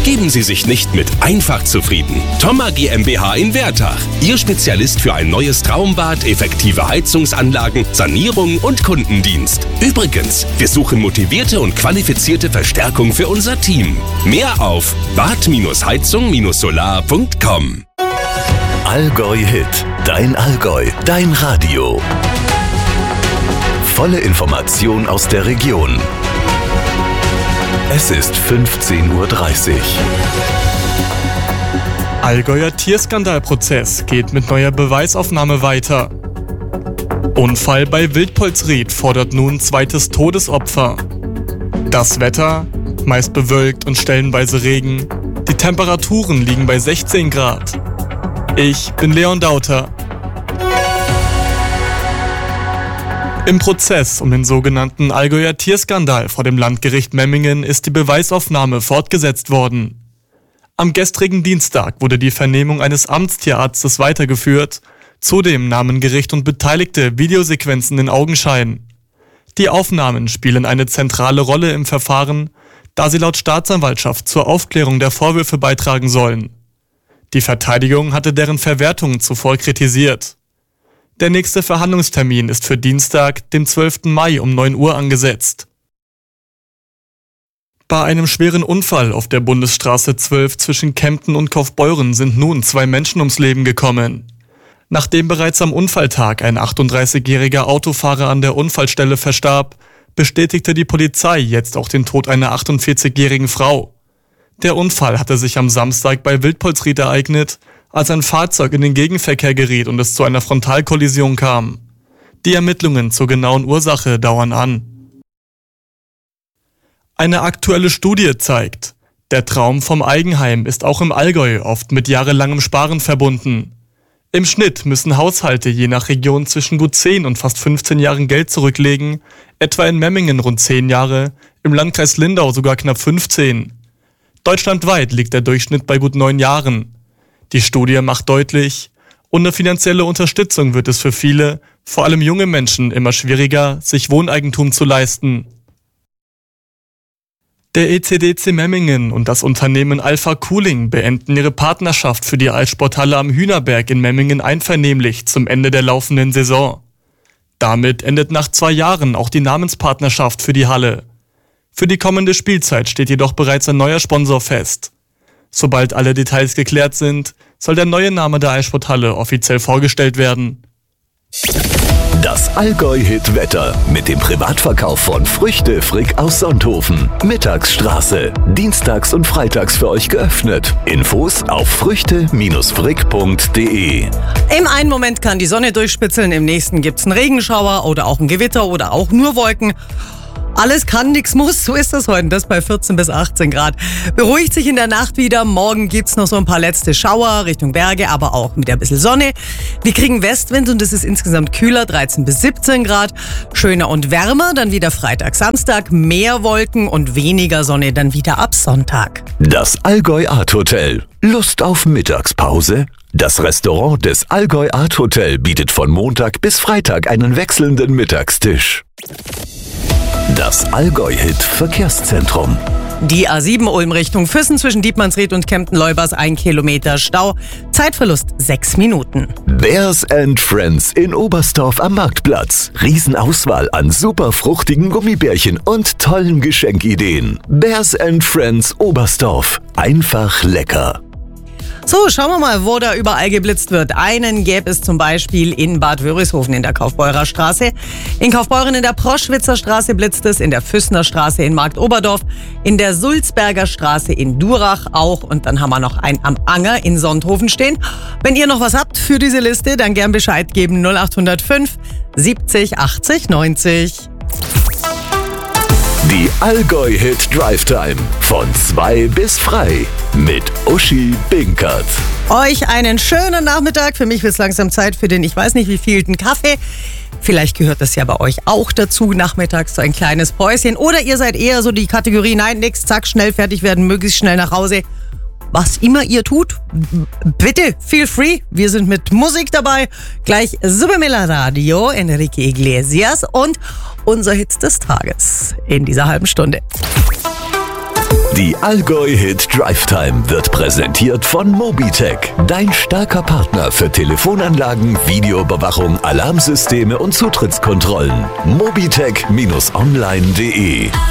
Geben Sie sich nicht mit einfach zufrieden. Thoma GmbH in Wertach. Ihr Spezialist für ein neues Traumbad, effektive Heizungsanlagen, Sanierung und Kundendienst. Übrigens, wir suchen motivierte und qualifizierte Verstärkung für unser Team. Mehr auf bad-heizung-solar.com. Allgäu Hit. Dein Allgäu. Dein Radio. Volle Information aus der Region. Es ist 15:30 Uhr. Allgäuer Tierskandalprozess geht mit neuer Beweisaufnahme weiter. Unfall bei Wildpolsried fordert nun zweites Todesopfer. Das Wetter, meist bewölkt und stellenweise Regen. Die Temperaturen liegen bei 16 Grad. Ich bin Leon Dauter. Im Prozess um den sogenannten Allgäuer Tierskandal vor dem Landgericht Memmingen ist die Beweisaufnahme fortgesetzt worden. Am gestrigen Dienstag wurde die Vernehmung eines Amtstierarztes weitergeführt. Zudem nahmen Gericht und Beteiligte Videosequenzen in Augenschein. Die Aufnahmen spielen eine zentrale Rolle im Verfahren, da sie laut Staatsanwaltschaft zur Aufklärung der Vorwürfe beitragen sollen. Die Verteidigung hatte deren Verwertung zuvor kritisiert. Der nächste Verhandlungstermin ist für Dienstag, dem 12. Mai um 9 Uhr angesetzt. Bei einem schweren Unfall auf der Bundesstraße 12 zwischen Kempten und Kaufbeuren sind nun 2 Menschen ums Leben gekommen. Nachdem bereits am Unfalltag ein 38-jähriger Autofahrer an der Unfallstelle verstarb, bestätigte die Polizei jetzt auch den Tod einer 48-jährigen Frau. Der Unfall hatte sich am Samstag bei Wildpolsried ereignet, als ein Fahrzeug in den Gegenverkehr geriet und es zu einer Frontalkollision kam. Die Ermittlungen zur genauen Ursache dauern an. Eine aktuelle Studie zeigt, der Traum vom Eigenheim ist auch im Allgäu oft mit jahrelangem Sparen verbunden. Im Schnitt müssen Haushalte je nach Region zwischen gut 10 und fast 15 Jahren Geld zurücklegen, etwa in Memmingen rund 10 Jahre, im Landkreis Lindau sogar knapp 15. Deutschlandweit liegt der Durchschnitt bei gut 9 Jahren. Die Studie macht deutlich, ohne finanzielle Unterstützung wird es für viele, vor allem junge Menschen, immer schwieriger, sich Wohneigentum zu leisten. Der ECDC Memmingen und das Unternehmen Alpha Cooling beenden ihre Partnerschaft für die Eissporthalle am Hühnerberg in Memmingen einvernehmlich zum Ende der laufenden Saison. Damit endet nach 2 Jahren auch die Namenspartnerschaft für die Halle. Für die kommende Spielzeit steht jedoch bereits ein neuer Sponsor fest. Sobald alle Details geklärt sind, soll der neue Name der Eissporthalle offiziell vorgestellt werden. Das Allgäu-Hit-Wetter mit dem Privatverkauf von Früchte Frick aus Sonthofen. Mittagsstraße. Dienstags und freitags für euch geöffnet. Infos auf früchte-frick.de. Im einen Moment kann die Sonne durchspitzeln, im nächsten gibt's einen Regenschauer oder auch ein Gewitter oder auch nur Wolken. Alles kann, nix muss, so ist das heute, das bei 14 bis 18 Grad. Beruhigt sich in der Nacht wieder, morgen gibt's noch so ein paar letzte Schauer Richtung Berge, aber auch mit ein bisschen Sonne. Wir kriegen Westwind und es ist insgesamt kühler, 13 bis 17 Grad. Schöner und wärmer, dann wieder Freitag, Samstag, mehr Wolken und weniger Sonne, dann wieder ab Sonntag. Das Allgäu Art Hotel. Lust auf Mittagspause? Das Restaurant des Allgäu Art Hotel bietet von Montag bis Freitag einen wechselnden Mittagstisch. Das Allgäu-Hit Verkehrszentrum. Die A7 Ulm Richtung Füssen zwischen Dietmannsried und Kempten-Leubers 1 Kilometer Stau. Zeitverlust 6 Minuten. Bears and Friends in Oberstdorf am Marktplatz. Riesenauswahl an super fruchtigen Gummibärchen und tollen Geschenkideen. Bears and Friends Oberstdorf. Einfach lecker. So, schauen wir mal, wo da überall geblitzt wird. Einen gäbe es zum Beispiel in Bad Wörishofen in der Kaufbeurer Straße. In Kaufbeuren in der Proschwitzer Straße blitzt es, in der Füssner Straße in Marktoberdorf, in der Sulzberger Straße in Durach auch. Und dann haben wir noch einen am Anger in Sonthofen stehen. Wenn ihr noch was habt für diese Liste, dann gern Bescheid geben. 0805 70 80 90. Die Allgäu-Hit Drive Time von 2 bis frei mit Uschi Binkert. Euch einen schönen Nachmittag. Für mich wird es langsam Zeit für den, ich weiß nicht wie vielten Kaffee. Vielleicht gehört das ja bei euch auch dazu, nachmittags so ein kleines Päuschen. Oder ihr seid eher so die Kategorie, nein, nix, zack, schnell fertig werden, möglichst schnell nach Hause. Was immer ihr tut, bitte, feel free. Wir sind mit Musik dabei. Gleich Supermela Radio, Enrique Iglesias und unser Hit des Tages in dieser halben Stunde. Die Allgäu Hit Drive Time wird präsentiert von Mobitech, dein starker Partner für Telefonanlagen, Videoüberwachung, Alarmsysteme und Zutrittskontrollen. Mobitech-online.de